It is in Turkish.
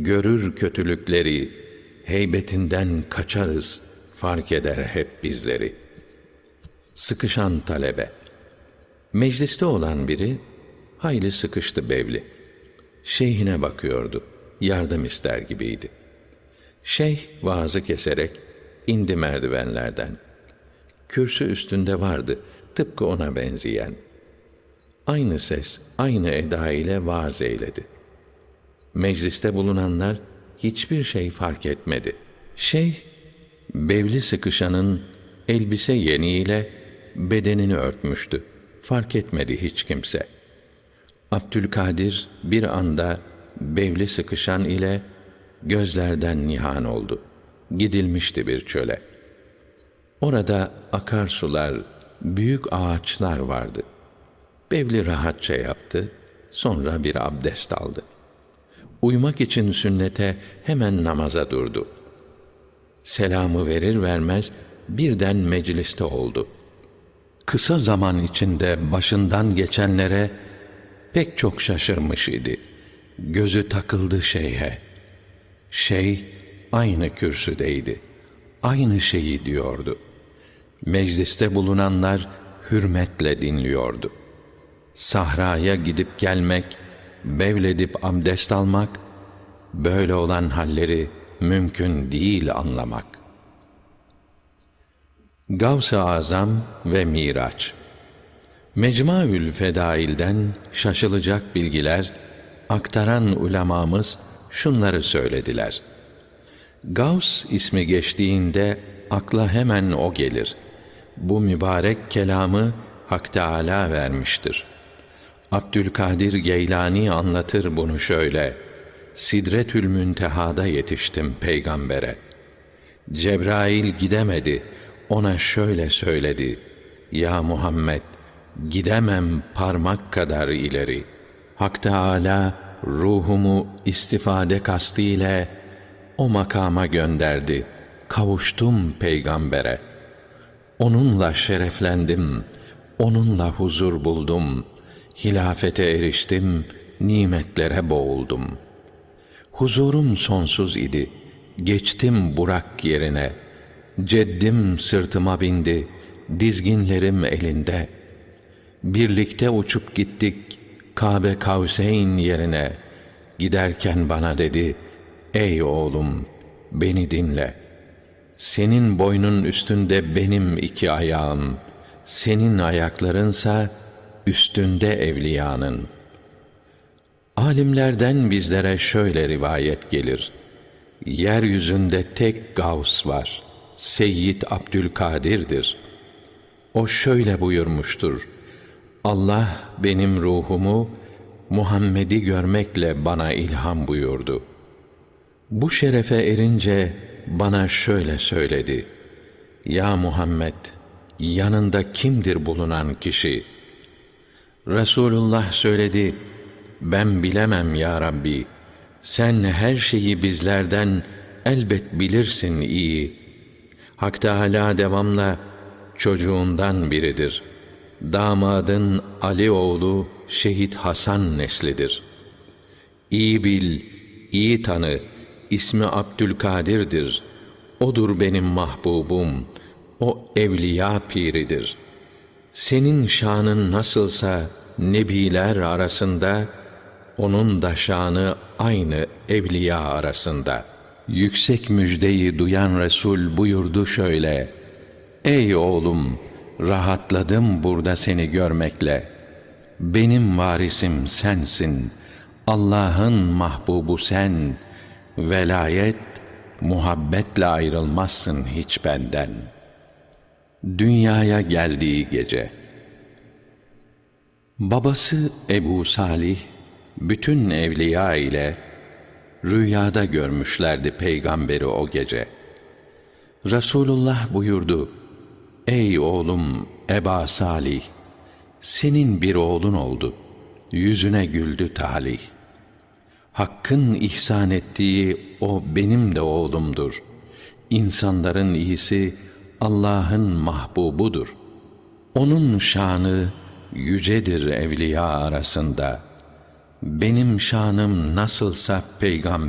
görür kötülükleri, heybetinden kaçarız, fark eder hep bizleri. Sıkışan talebe. Mecliste olan biri, hayli sıkıştı bevli. Şeyhine bakıyordu, yardım ister gibiydi. Şeyh vaazı keserek indi merdivenlerden. Kürsü üstünde vardı, tıpkı ona benzeyen. Aynı ses, aynı eda ile vaaz eyledi. Mecliste bulunanlar hiçbir şey fark etmedi. Şeyh, bevli sıkışanın elbise yeniğiyle bedenini örtmüştü. Fark etmedi hiç kimse. Abdülkadir bir anda bevli sıkışan ile gözlerden nihan oldu. Gidilmişti bir çöle. Orada akarsular, büyük ağaçlar vardı. Bevli rahatça yaptı, sonra bir abdest aldı. Uymak için sünnete hemen namaza durdu. Selamı verir vermez birden mecliste oldu. Kısa zaman içinde başından geçenlere pek çok şaşırmış idi. Gözü takıldı şeyhe. Şeyh aynı kürsüdeydi. Aynı şeyi diyordu. Mecliste bulunanlar hürmetle dinliyordu. Sahraya gidip gelmek, bevledip abdest almak, böyle olan halleri mümkün değil anlamak. Gavs-ı Azam ve Miraç. Mecmuaül Fedail'den şaşılacak bilgiler aktaran ulemamız şunları söylediler. Gavs ismi geçtiğinde akla hemen o gelir. Bu mübarek kelamı Hak Teâlâ vermiştir. Abdülkadir Geylani anlatır bunu şöyle: Sidretül Münteha'da yetiştim peygambere. Cebrail gidemedi, ona şöyle söyledi: Ya Muhammed, gidemem parmak kadar ileri. Hak Teâlâ ruhumu istifade kastıyla o makama gönderdi. Kavuştum peygambere. Onunla şereflendim, onunla huzur buldum. Hilafete eriştim, nimetlere boğuldum. Huzurum sonsuz idi, geçtim Burak yerine. Ceddim sırtıma bindi, dizginlerim elinde. Birlikte uçup gittik Kabe Kavseyn yerine. Giderken bana dedi, ey oğlum beni dinle. Senin boynun üstünde benim iki ayağım, senin ayaklarınsa üstünde evliyanın. Alimlerden bizlere şöyle rivayet gelir: yeryüzünde tek Gavs var, Seyyid Abdülkadir'dir. O şöyle buyurmuştur: Allah benim ruhumu Muhammed'i görmekle bana ilham buyurdu. Bu şerefe erince bana şöyle söyledi: Ya Muhammed, yanında kimdir bulunan kişi? Resulullah söyledi: ben bilemem ya Rabbi. Sen her şeyi bizlerden elbet bilirsin iyi. Hak Teâlâ devamla çocuğundan biridir. Damadın Ali oğlu Şehit Hasan neslidir. İyi bil, iyi tanı, ismi Abdülkadir'dir. Odur benim mahbubum, o evliya piridir. Senin şanın nasılsa nebiler arasında, onun da şanı aynı evliya arasında. Yüksek müjdeyi duyan Resul buyurdu şöyle: ey oğlum, rahatladım burada seni görmekle. Benim varisim sensin, Allah'ın mahbubu sen. Velayet, muhabbetle ayrılmazsın hiç benden. Dünyaya geldiği gece. Babası Ebu Salih, bütün evliya ile rüyada görmüşlerdi peygamberi o gece. Resulullah buyurdu: ey oğlum Eba Salih, senin bir oğlun oldu, yüzüne güldü talih. Hakk'ın ihsan ettiği o benim de oğlumdur. İnsanların iyisi Allah'ın mahbubudur. Onun şanı yücedir evliya arasında. Benim şanım nasılsa peygamber